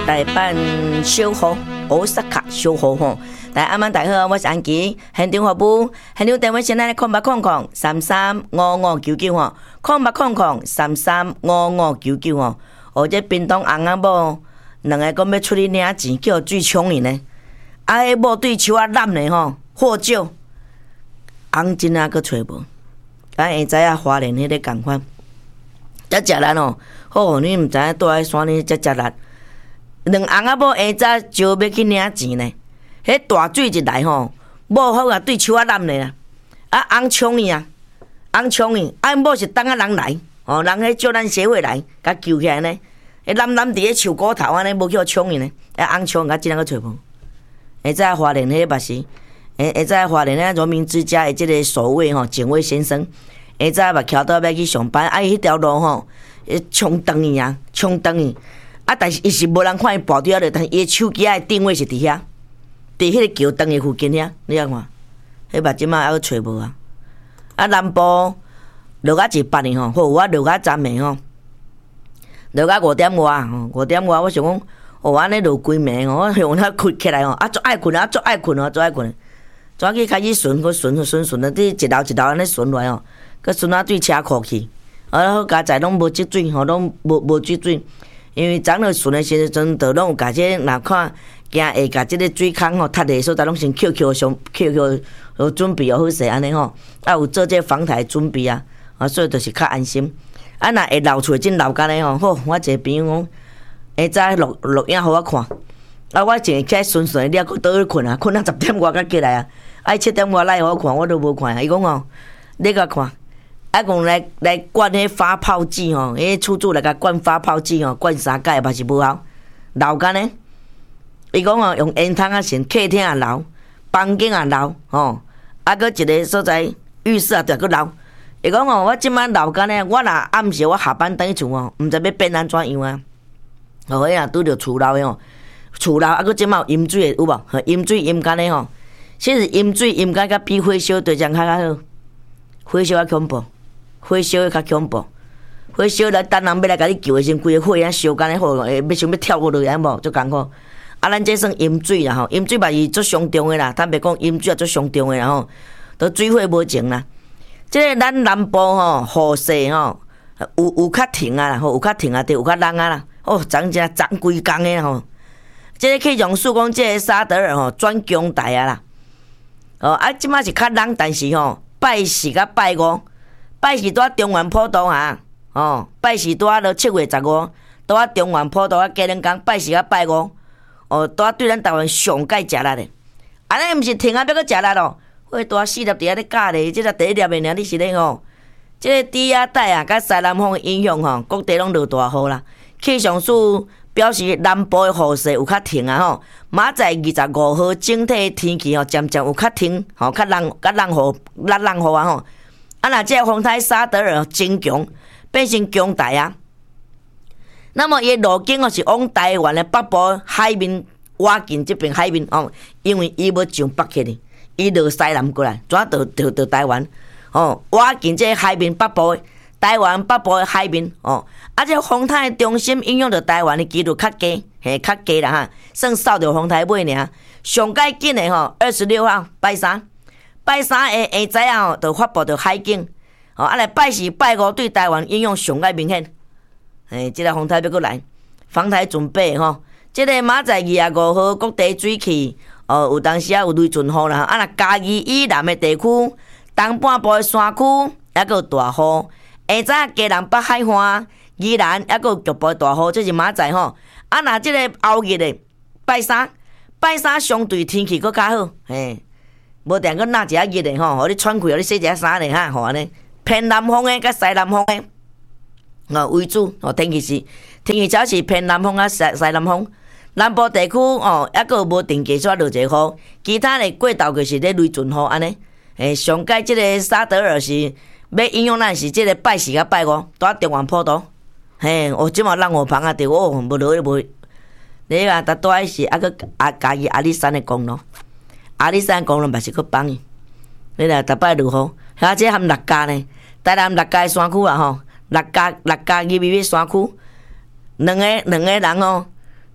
台版小雨，乌萨卡小雨吼。大家晚安，大家好，我是安琪，现场服务，现场电话先来0800335599吼，0800335599吼。哦，这屏东翁仔某两个讲要出去领钱，叫水冲伊呢。啊，迄某对手啊揽呢吼，获救，翁真啊佫找无。咱会知影花莲迄个共款，遮食力哦。好，你毋知影住喺山里遮食力。两翁仔某下早招要去领钱呢，迄大水一来吼，某好啊对手啊揽咧啦，啊翁冲伊啊，翁冲伊，啊某是等啊人来，哦人迄叫咱协会来，甲救起来呢，迄揽伫咧树骨头安尼，无去互冲伊呢，啊翁冲甲即两个找无，下早花莲迄个目视，下早花莲咧荣民之家的即个守卫吼，警卫先生，下早目徛到要去上班，啊伊迄条路吼，冲断伊啊，冲断伊。啊！但是伊是无人看伊跋伫遐落，但是伊手机仔的定位是伫遐，伫迄个桥墩的附近遐，你看看，迄目即马还佫找无啊！啊，南部落啊一8呢吼，好，我落啊昨暝吼，落啊5点外吼，5点外，我想讲，哦，安尼落规暝吼，我向他困起来吼，啊，足爱困啊，足爱困哦，足爱困，怎去开始顺，佫顺啊，伫一楼一楼安尼顺落吼，佫顺啊对车库去，啊，好佳哉拢无积水吼，拢无积水。因为昨落顺的时阵，就拢有甲即若看行下甲即个水坑吼，塌的所在拢先 QQ 准备好势安尼吼，啊有做这防台准备啊，所以就是较安心。啊，若会漏出真漏干的吼，好，我一个朋友讲，下早录影互我看，啊，我一个起来顺的，你还佫倒去困啊，困到10点外才起来啊，啊，7点外来互我看，我都无看啊。伊讲吼，你甲看。啊，讲来灌迄发泡剂吼，迄厝主来甲灌发泡剂吼，灌3届嘛是无效，漏干呢。伊讲哦，用烟筒啊先，客厅也漏，房间也漏吼，啊，搁一个所在浴室也着搁漏。伊讲哦，我即摆漏干呢，我若暗时我下班等去厝哦，毋知要变安怎样啊。哦，迄若拄着厝漏的吼，厝漏啊，搁即摆有饮水的有无？饮水饮干的吼，其实饮水饮干甲比火烧对象较好，火烧较恐怖。火烧较恐怖，火烧来等人要来甲你救的时，规个火啊烧干咧，好，要想要跳过落去，安无足艰苦。啊，咱这算饮水啦吼，饮水嘛是足上重的啦，坦白讲，饮水也足上重的啦吼，都水火无情啦。即个咱南部吼，雨势吼，有较停啊啦，吼有较停啊，就有较冷啊啦。哦，昨规工的吼，即个气象署讲，即个沙德尔吼转强台啊啦。哦，啊，即马是较冷，但是吼拜4甲拜5。拜4在中原普渡啊，哦，拜4在了7月15，在中原普渡啊，加两工拜4甲拜5，哦，在对咱台湾上界食力的，安尼毋是停啊，要搁食力咯，花大4粒伫遐咧教咧，即个第1粒的尔，你是咧吼，即个低压带啊，甲西南风的影响吼，各地拢落大雨啦。气象署表示南部的雨势有较停啊吼，明仔载25号整体天气吼渐渐有较停，吼较冷雨啊吼。啊，若这个风台沙德尔真强，变成强台啊。那么伊路径是往台湾的北部海面挖近这边海面哦，因为伊要上北去哩，伊落西南过来，怎到台湾哦，挖近这海面北部的台湾北部的海面哦。啊，这风台中心影响到台湾的几率较低，较低啦哈，算扫到风台尾尔。上界紧的吼，26号拜3。拜3下早啊吼，就发布着海警，哦，啊来拜4、拜5对台湾影响上界明显。即个风台要过来，防台准备吼。即个明仔载25号各地水气，哦，有当时啊有雷阵雨啦。啊，若嘉义以南的地区、东半部的山区，还佫有大雨。下早嘉南北海岸、宜兰还佫有局部大雨，这是明仔载吼。啊，若即个后日的拜3相对天气佫较好，无定佫拿一下热的吼，互你喘气，互你洗一下衫咧哈，吼安尼偏南风的甲西南风的为主哦。天气主要是偏南风啊西南风。南部地区哦，还佫有无定期煞落一下雨，其他的过头就是咧雷阵雨安尼。上届即个沙德尔是要影响咱是即个拜4甲拜5，在中原普渡。即马人雨棚啊，着无落去无。你啊，搭倒是佫嘉义阿里山的公路。阿里山公路嘛是佫放伊，你若逐摆落雨，而且含六甲呢，台南六甲山区啊吼，六甲入微微山区，两个人哦，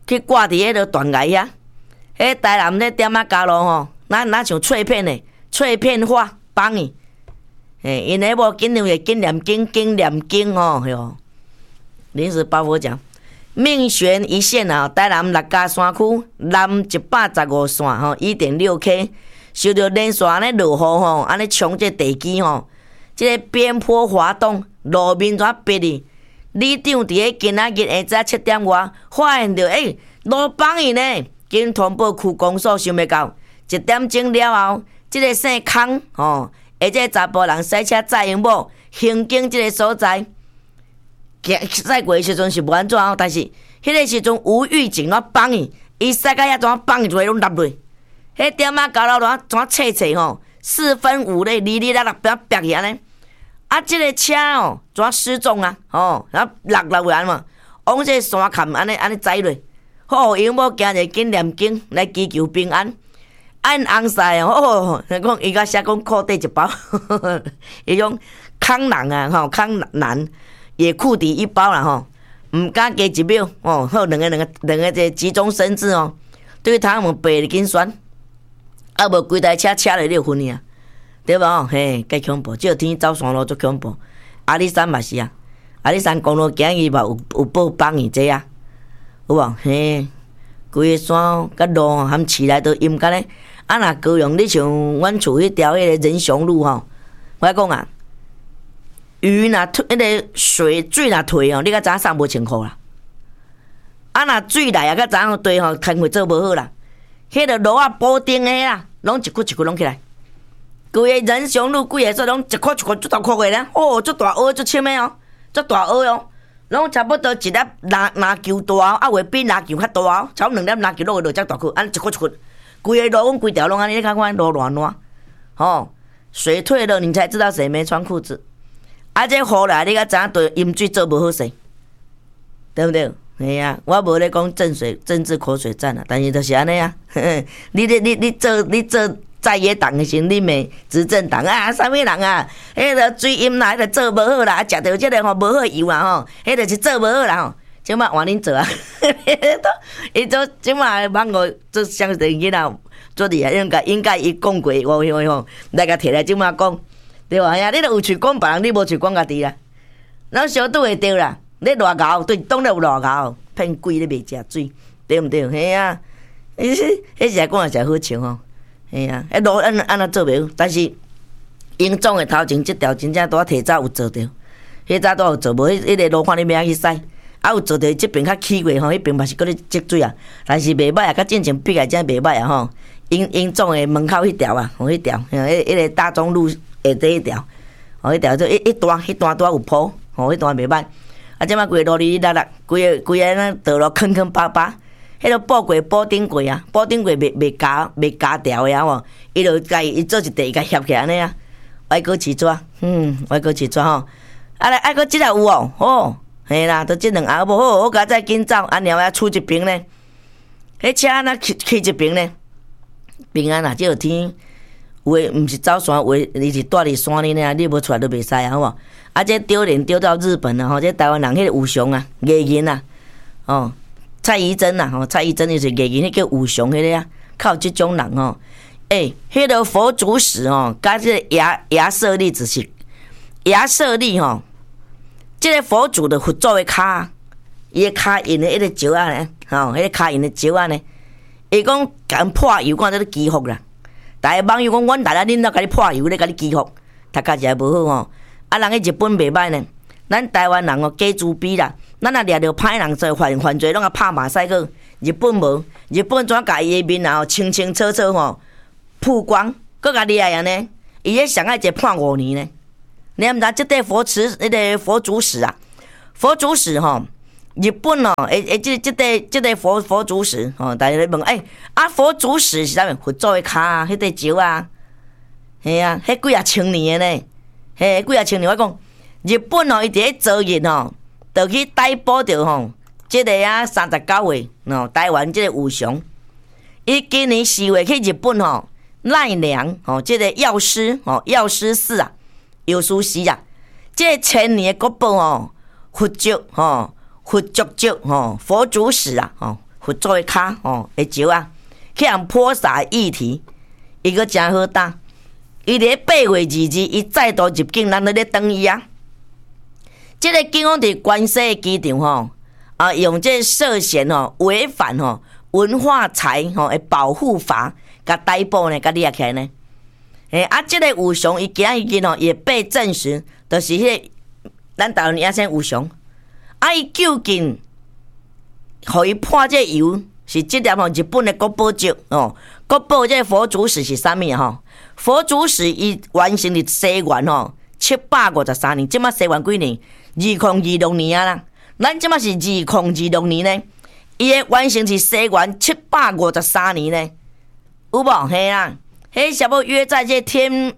去挂伫迄个断崖遐。迄台南咧点啊加路吼，哪像脆片的脆片花帮伊。因迄无紧张的紧念经吼，哟，临时抱佛脚。命悬一线啊！台南六甲山区南115线吼，1.6K， 受到连续咧落雨吼，安尼冲这地基吼，这个边坡滑动，路面怎逼哩？里长伫咧今仔日下晝7点外发现着，路崩去呢，经通报区公所想要到1点钟了后，这个姓康吼，而且查甫人驶车载因某行经这个所在。驶过的时阵是无安怎哦，但是迄个时阵无预警怎放伊驶到遐怎放伊就会拢落落。迄点啊交流怎切吼，4分5厘，哩啦啦白去安尼。啊，即个车哦怎失踪啊？哦，然后落去安嘛，往这山坎安尼载落。好，因某今日紧念经来祈求平安。按红晒哦，讲伊甲写讲裤底一包，伊种康人啊吼，康男。也裤底一包啦吼，唔敢加1秒哦，好两个这急中生智哦，对他们白得紧酸，啊无规台车车了6分啊，对无？嘿，介恐怖，这天走山路足恐怖。阿里山嘛是啊，阿里山公路行伊嘛有报帮伊这啊，有无？嘿，规个山甲路含起来都阴干咧。啊若高雄，你像阮厝迄条迄个仁雄路吼，我讲啊。鱼若退，迄个水若退吼，你甲知影送无穿裤啦。啊，若水来啊，甲知影对吼，开会做无好啦。迄个路啊，补丁的啦，拢一窟拢起来。规个仁雄路规个说拢一窟足大窟个咧，哦，足大蚵足深的哦，足大蚵哦，拢差不多一粒篮球大哦，啊，话比篮球较大哦，差不多2粒篮球落遮大窟，安一窟。规个路阮规条拢安尼，你看看路乱烂，吼，水退了，你才知道谁没穿裤子。啊！这雨来，你甲知影对饮水做无好势，对不对？嘿啊，我无咧讲政治口水战啊，但是就是安尼啊。你做在野党的时，你咪执政党啊？啥物人啊？迄个水饮啦，迄个做无好啦，食到即个吼无好油啊吼，迄个是做无好啦吼。即摆换恁做啊？伊做即摆网络做相对囡仔做厉害，应该伊讲过话吼，来甲摕来即摆讲。对吧？呀，你著有喙讲别人，你无喙讲家己啦。咱小拄会着啦。你热熬，对，当然有热熬，骗鬼咧袂食水，对毋对？嘿啊，迄是讲也是好笑吼。嘿啊，迄路安怎做袂好？但是因总诶头前即条真正拄提早有做着，迄早拄有做无？迄个路看你明仔去驶，啊有做着即边较起过吼，迄边嘛是搁咧积水啊。但是袂歹啊，甲进前比来真袂歹啊吼。因总诶门口迄条啊，迄条，迄个大中路。下底迄条，迄条就一段有坡，迄段袂歹。啊，即摆规个路哩啦啦，规个那道路坑巴巴，迄个补顶过啊，补顶过袂加条的啊吼，伊就伊做一地甲协起安尼啊，爱搁饲纸，爱搁饲纸吼，爱搁即个有哦，吼，嘿啦，都即两下无好，我甲再紧走，啊，然后出一边呢，迄车安那去一边呢，平安啊，即个天。有诶，毋是走山，有诶，你是住伫山里呢，你无出来都袂使啊，好无？啊，这丢脸丢到日本啊，吼！这台湾人迄个武雄啊，艺人啊，哦，蔡宜珍啊，吼，蔡宜珍就是艺人，迄叫武雄迄个啊，靠即种人吼，迄个佛祖史吼，甲这个亚舍利子是亚舍利吼，这个佛祖的佛祖诶骹，伊诶骹印诶迄个石啊呢，吼，迄个骹印诶石啊呢，伊讲敢破油，看这个祈福啦。大个网友讲，阮大家恁都甲你破油咧，甲你祈福，读家是无好吼。啊，人去日本袂歹呢，咱台湾人哦，假自卑啦。咱若掠着歹人做犯罪，拢甲拍马赛克。日本无，日本怎甲伊个面啊清清楚楚吼曝光，搁甲厉害安尼。伊迄上爱一判5年呢。你毋知即块迄个佛祖史啊？佛祖史吼。日本哦，即个佛祖史吼，大家咧问，佛祖史是啥物？佛祖诶骹啊，迄块石啊，嘿啊，迄几啊千年诶呢？嘿，几啊千年，我讲日本哦，伊伫咧昨日吼，就去逮捕着吼，即个39岁吼，台湾即个武雄，伊今年4月去日本吼，奈良吼，即个药师吼，药师寺啊，药师寺啊，即个千年诶国宝吼，佛足吼。佛足足吼，佛祖史啊，吼， 佛祖的骹的石啊，去人泼洒议题，伊个真好打。伊伫8月2日，伊再度入境，咱咧等伊啊。即个警方伫关西的机场用这涉嫌违反文化财的保护法，甲逮捕呢，甲抓起来呢。即个有熊伊今日也被证实，就是迄个咱台湾野生有熊。伊究竟互伊判这油是即粒日本的国宝级国宝这佛祖史是啥物佛祖史伊完成伫西元753年，即马西元几年？2026年啊啦，咱即马是2026年呢，伊的完成是西元753年呢，有无？嘿啦，迄差不多约在这天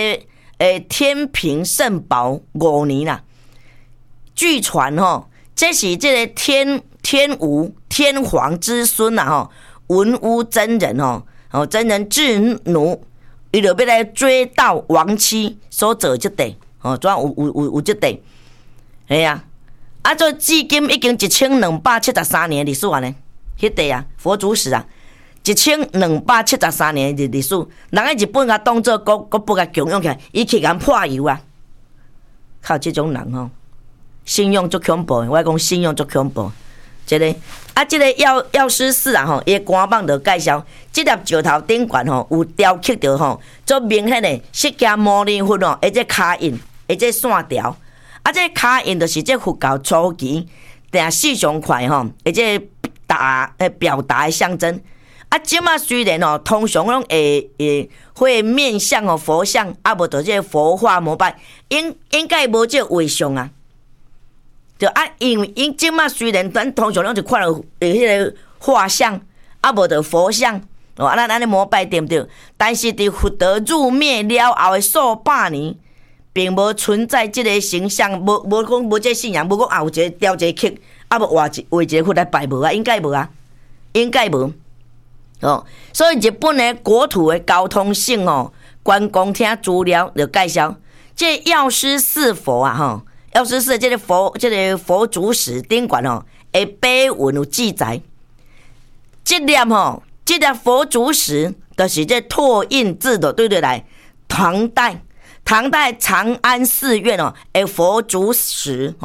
平圣宝5年啦。据传这是这个天武天皇之孙文武真人真人智奴，伊就要来追悼亡妻所做即地怎有即地？系啊，这至今已经1273年的历史啊呢，迄地啊，佛祖史啊，1273年的历史，人喺日本甲当做国宝甲供养起来，伊去甲破油啊！靠，这种人信用足恐怖的，我讲信用足恐怖。这个药师寺啊伊官网就介绍，这粒石头顶悬有雕刻着足明显的释迦牟尼佛这卡印，这线条。这卡印就是这佛教初期定四上块这表达的象征。即马虽然通常拢会面向佛像，无就这佛画膜拜，应该无这画像啊。就因为即马虽然咱通常拢是看到迄个画像，无就佛像咱咧膜拜对不对？但是伫佛陀入灭了后的数百年，并无存在即个形象，无讲无这信仰，无讲有一个雕一个刻，无画一个佛来拜无啊？应该无啊，应该无。所以日本的国土的交通性观光厅资料就介绍，这药师寺佛啊药师寺这个佛祖史顶悬的碑文有记载，这粒佛祖史就是这拓印制的，对来唐代长安寺院的佛祖史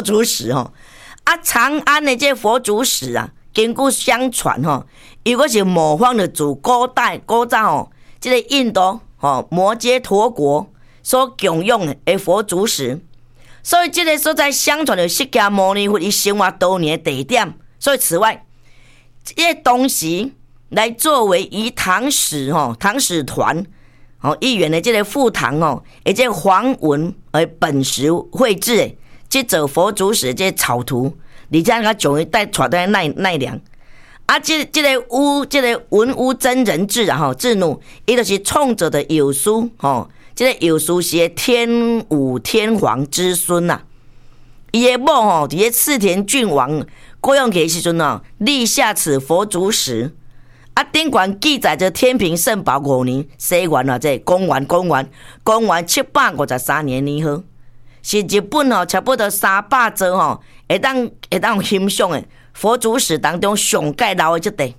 长安的这佛祖史啊，根据相传如果是模仿的自古早这个印度摩羯陀国所供养的佛祖史，所以这个所在相传的释迦牟尼佛伊生活多年的地点。所以此外，这东西来作为以唐史团议员的这个副堂这黄文本实绘制的这则佛祖史这草图，而且他将伊带带在奈良。这个文武真人志智怒，伊就是创作的有书这个有书是天武天皇之孙呐。伊的某伫赤田郡王供养的时阵立下此佛祖史。顶悬记载着天平圣宝5年，西元这公元753年年号，是日本差不多300座会当欣赏的佛祖史当中上介老的这地。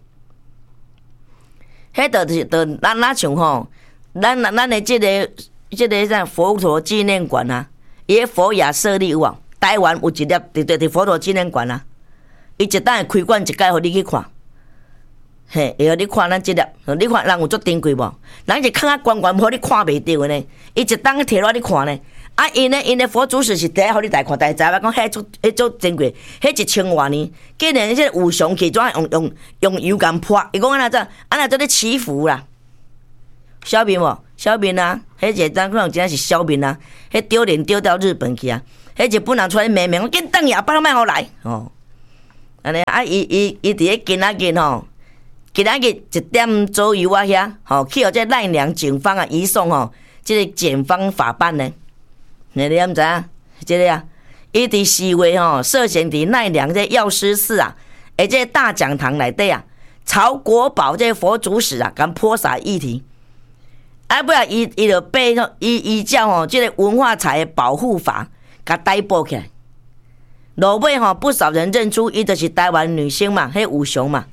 迄就咱像咱的这个佛陀纪念馆啊，伊个佛牙舍利有啊，台湾有一粒伫佛陀纪念馆啊，伊一档会开馆一届，互你去看。会互你看咱即粒，你看人有足珍贵无？人一囥悬悬，互你看袂着呢。伊一档摕落你看呢。因的佛祖史是第一互你大看，大家知影讲迄足珍贵，迄1000多年，竟然迄个有上去怎用油甘泼？伊讲安那做咧祈福啦。小明无？小明啊，迄一当可能真是小明啊，迄丢脸丢到日本去啊！迄日本人出来骂骂，紧等下班莫互来安尼伊伫咧今仔日今仔日1点左右遐去互这奈良警方移送这个检方法办呢。你毋知影？这个伊伫4月涉嫌伫奈良这药师寺这大讲堂内底曹国宝这佛祖史敢泼洒议题。不然伊就被依照这个文化财的保护法甲逮捕起来。落尾不少人认出伊就是台湾女星嘛，迄有熊嘛。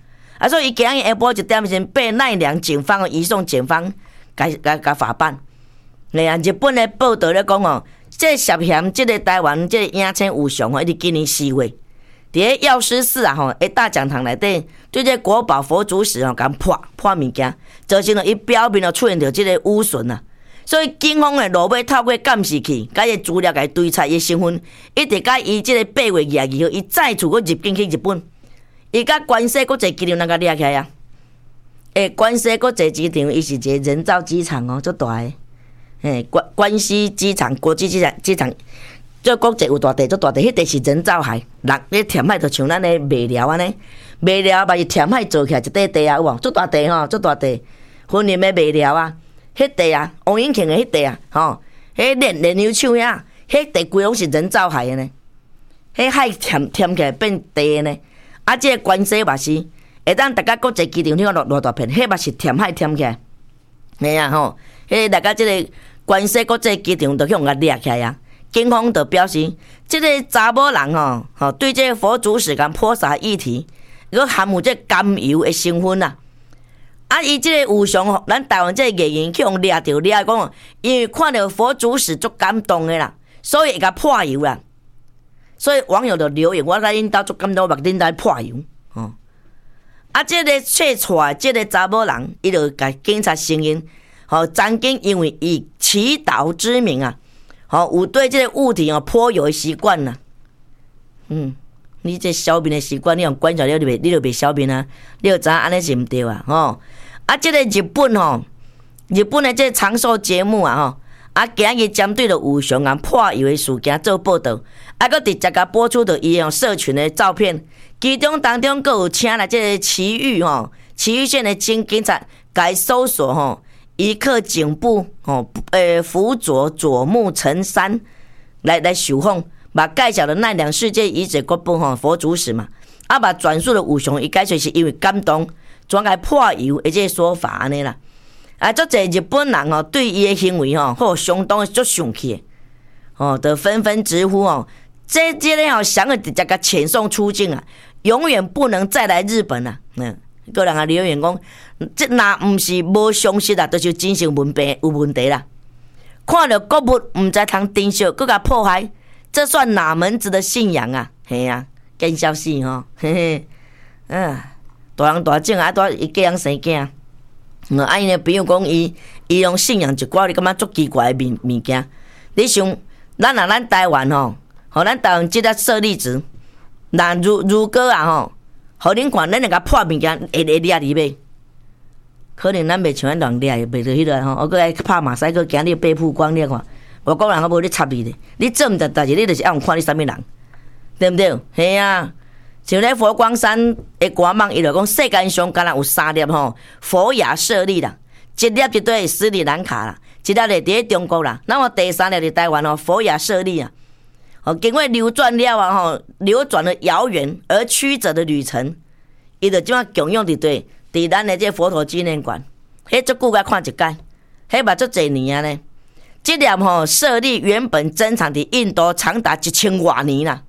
所以伊今日下晡1点钟被奈良警方移送检方，甲法办。日本的报道咧讲哦，这涉嫌这个台湾这个影星吴雄哦，伊伫今年4月，伫药师寺啊吼，大讲堂内底对这国宝佛祖史吼，甲破物件，造成了伊表面出现着这个污损啊。所以警方的路尾透过监视器，甲伊资料甲伊追查伊身份，一直甲伊这个8月22号，伊再次佫入境去日本，伊甲关西国际机场那掠起来啊！关西国际机场伊是一个人造机场哦，足大个。关西机场国际机场，这国际有大地，足大地，迄地是人造海，人咧填海就像咱的卖寮安尼，卖寮嘛是填海做起来一块地啊，有无？足大地吼，足大地，婚姻的卖寮啊。迄地啊，王永庆的迄地啊，迄炼油厂呀，迄地规拢是人造海的呢。迄海填起来变地的呢。这个关西嘛是，会当大家国际机场听偌大片，迄嘛是填海填起来。迄大家这个关西国际机场都去互掠起来啊。警方就表示，这个查某人对这个佛祖史跟破杀议题，佮含有这甘油的成分啊。伊这个吴雄，咱台湾这个艺人去互掠着讲，因为看到佛祖史足感动的啦，所以会甲破油啦。所以网友就留言，我甲恁兜足感动，目恁兜破油。这个说出来，这个查某人，伊就甲警察承认，曾经因为以祈祷之名啊，有对这个物体泼油的习惯啦。你这小便的习惯，你用管教你就袂小便啊，你就知影安尼是毋对啊，这个日本的这个长寿节目啊，今日针对着吴雄破油的事件做报道，佫直接甲播出着伊社群的照片，其中当中佫有请来这个埼玉县的警察甲搜索一克颈部辅佐佐木成三来受访。把介绍了奈良世界遗址国宝佛祖史嘛，把转述了吴雄伊解释是因为感动，转来破油的这个说法安尼啦。足侪日本人对伊的行为相当足生气的，都纷纷直呼这个想要直接甲遣送出境啊，永远不能再来日本啊。个人留言讲，这若毋是无常识啊，就是精神有问题啦。看到国物毋知通珍惜，佮甲破坏。这算哪门子的信仰啊？嘿啊，见笑死嘿嘿，大人大种啊，伊嫁人生囝。伊呢，比如讲伊用信仰一寡你感觉足奇怪的物件。你想，咱台湾咱台湾即个舍利子，那如果啊互恁看，咱会甲破物件会掠入买，可能咱袂像咱乱掠，袂着迄个我搁来拍马赛克，今日被曝光你看。外国人无咧插你咧，你做毋得代志，你就是要看你啥物人，对毋对？嘿啊，像咧佛光山的官网，伊就讲世界上敢若有3粒佛牙舍利啦，一粒就对斯里兰卡啦，一粒就伫中国啦，那么第3粒伫台湾佛牙舍利啊，经过流转了流转了遥远而曲折的旅程，伊就即马供养伫咱的这佛陀纪念馆，迄足久甲看一届，迄嘛足侪年啊呢。这粒舍利原本珍藏伫印度长达1000多年啦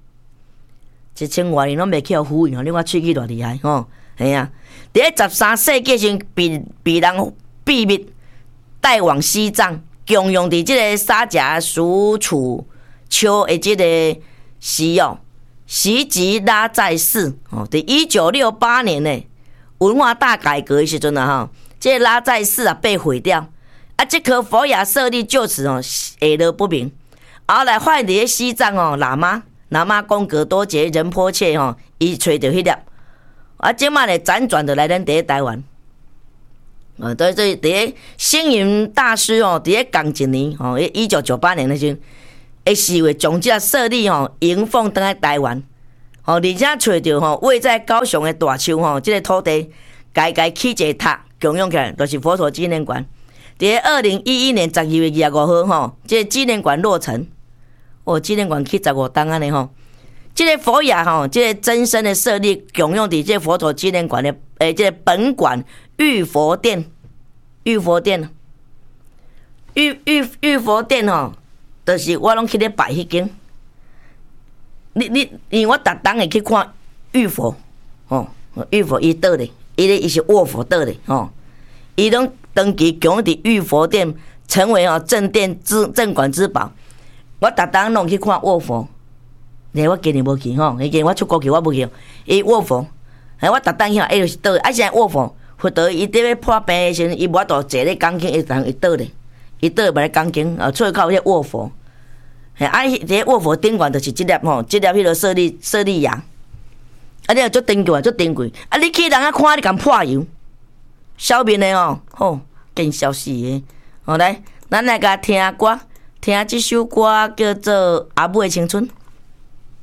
，1000多年拢未去互付，你看喙齿偌厉害系啊！伫13世纪时被人秘密带往西藏，供用伫这个沙迦蜀楚丘的这个西吉拉在寺伫1968年呢，文化大改革的时阵这个拉在寺被毁掉。这颗佛牙舍利就此下落不明，后来发现伫西藏喇嘛贡格多杰仁波切伊找到迄粒，即马咧辗转就来咱伫台湾，对对，伫星云大师伫同一年1998年的时候，4月将这舍利迎奉登来台湾，而且找到位在高雄的大树这个土地，该起一个塔供养起来，就是佛陀纪念馆。在2011年12月25号这个纪念馆落成，纪念馆去15栋安尼这个佛牙这个真身的舍利供养伫这个佛陀纪念馆的这个本馆玉佛殿，玉佛殿就是我拢去咧拜迄间。因为我逐当会去看玉佛，玉佛伊倒咧， 伊是卧佛倒咧吼，伊拢长期供伫玉佛殿，成为正殿镇馆之宝。我逐当拢去看卧佛，我今年无去吼，今年我出国去我无去。伊卧佛，我逐当去，伊就是倒，现在卧佛，佛陀伊伫要破病的时阵，伊无法度坐咧钢筋，伊倒咧，伊倒袂咧钢筋，出口迄卧佛。伫卧佛顶悬就是即粒迄个舍利芽。你若足珍贵，足珍贵。你去人看，你共破油，小面的吼，见笑死的。来，咱来甲听歌，听即首歌叫做《阿母的青春》。